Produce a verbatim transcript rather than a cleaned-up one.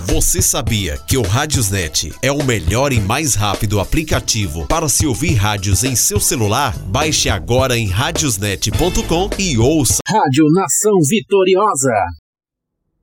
Você sabia que o Radiosnet é o melhor e mais rápido aplicativo para se ouvir rádios em seu celular? Baixe agora em radiosnet ponto com e ouça. Rádio Nação Vitoriosa.